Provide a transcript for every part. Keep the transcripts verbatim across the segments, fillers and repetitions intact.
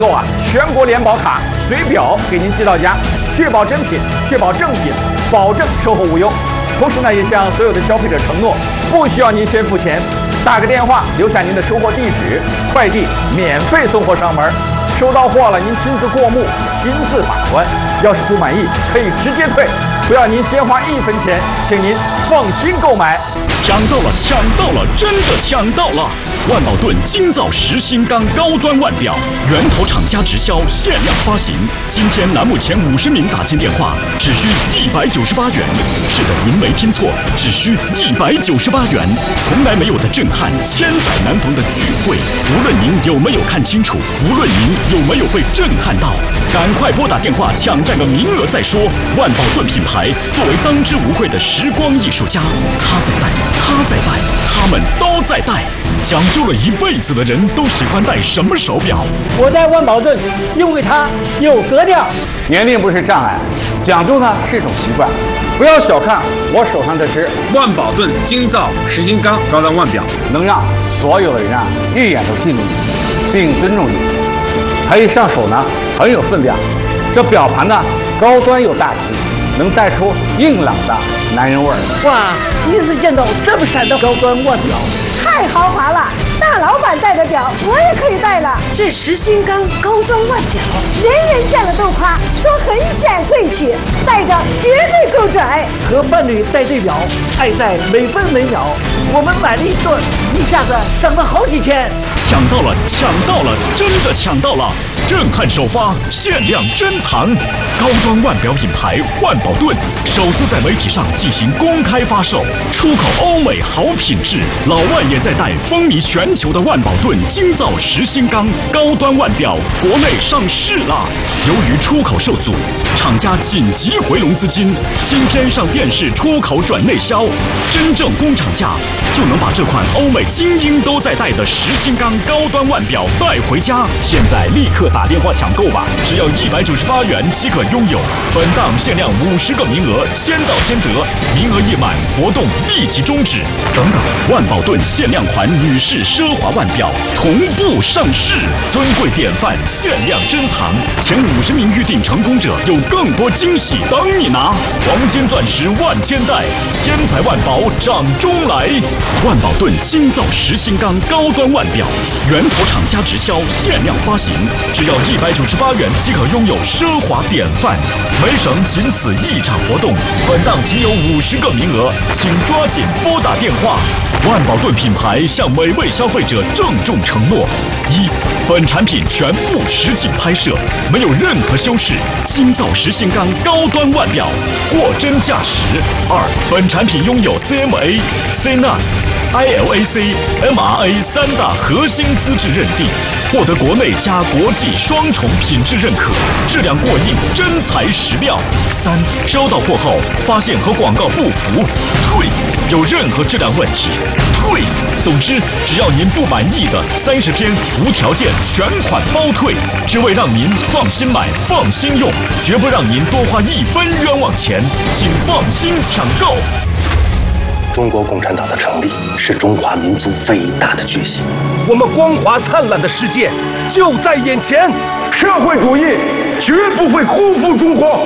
购啊，全国联保卡随表给您寄到家，确保真品，确保正品，保证售后无忧。同时呢，也向所有的消费者承诺，不需要您先付钱，打个电话留下您的收货地址，快递免费送货上门。收到货了，您亲自过目，亲自把关。要是不满意，可以直接退，不要您先花一分钱，请您放心购买。 抢到了，抢到了，真的抢到了！万宝顿精造实心钢高端腕表，源头厂家直销，限量发行。今天栏目前五十名打进电话，只需一百九十八元。是的，您没听错，只需一百九十八元。从来没有的震撼，千载难逢的聚会。无论您有没有看清楚，无论您有没有被震撼到，赶快拨打电话抢占个名额再说。万宝顿品牌作为当之无愧的时光艺术家，他在带。他在戴，他们都在戴。讲究了一辈子的人都喜欢戴什么手表？ 我戴万宝顿，因为它有格调。 年龄不是障碍，讲究呢是一种习惯。不要小看我手上这只万宝顿精造实心钢高端腕表， 能让所有的人啊一眼都记住你，并尊重你。它一上手呢很有分量，这表盘呢高端又大气，能带出硬朗的男人味儿。 哇，第一次见到这么闪的高端腕表， 太豪华了！大老板戴的表，我也可以戴了。 这实心钢高端腕表， 人人见了都夸，说很显贵气，戴着绝对够拽。 和伴侣戴这表，爱在每分每秒。我们买了一对，一下子省了好几千。 抢到了，抢到了，真的抢到了！震撼首发，限量珍藏，高端腕表品牌万宝顿首次在媒体上进行公开发售，出口欧美好品质，老外也在戴，风靡全球的万宝顿精造实心钢高端腕表国内上市了。由于出口受阻，厂家紧急回笼资金，今天上电视出口转内销，真正工厂价就能把这款欧美精英都在戴的实心钢高端腕表带回家。现在立刻打电话抢购吧，只要一百九十八元即可拥有。本档限量五十个名额，先到先得，名额一满，活动立即终止。等等，万宝顿限量款女士奢华腕表同步上市，尊贵典范，限量珍藏，前五十名预定成功者有更多惊喜等你拿。黄金钻石万千代，千财万宝掌中来。万宝顿精造实心钢高端腕表，源头厂家直销，限量发行，只要一百九十八元即可拥有奢华典范。每省仅此一场活动，本档仅有五十个名额，请抓紧拨打电话。万宝顿品牌向每位消费者郑重承诺：一、本产品全部实景拍摄，没有任何修饰，精造实心钢高端腕表，货真价实；二、本产品拥有 C M A、C N A S、I L A C、M R A 三大核心资质认定，获得国内加国际双重品质认可，质量过硬，真材实料。三、收到货后发现和广告不符，退；有任何质量问题，退。总之，只要您不满意的，三十天无条件全款包退，只为让您放心买、放心用，绝不让您多花一分冤枉钱，请放心抢购。 中国共产党的成立是中华民族伟大的觉醒， 我们光华灿烂的世界就在眼前， 社会主义绝不会辜负中国。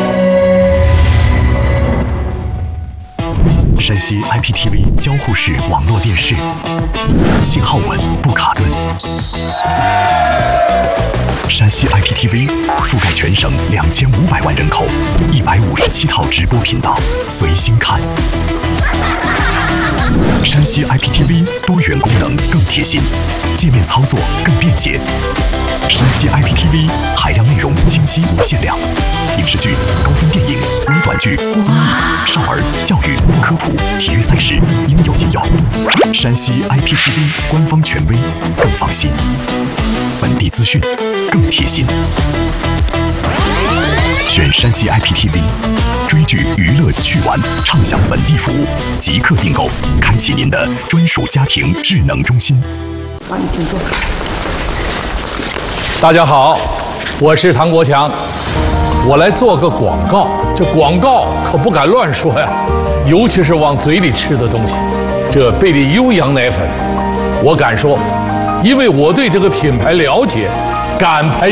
山西 I P T V 交互式网络电视，信号稳不卡顿。山西 I P T V 覆盖全省两千五百万人口，一百五十七套直播频道，随心看。山西 I P T V 多元功能更贴心，界面操作更便捷。山西 I P T V 海量内容清晰无限量，影视剧、高分电影、微短剧、综艺、少儿、教育、科普、体育赛事应有尽有。山西 I P T V 官方权威，更放心；本地资讯更贴心。选山西 I P T V， 追剧、娱乐、趣玩畅享本地服务，即刻订购，开启您的专属家庭智能中心。 帮你请坐。 大家好，我是唐国强，我来做个广告。这广告可不敢乱说呀，尤其是往嘴里吃的东西。这贝利优羊奶粉，我敢说，因为我对这个品牌了解，敢拍。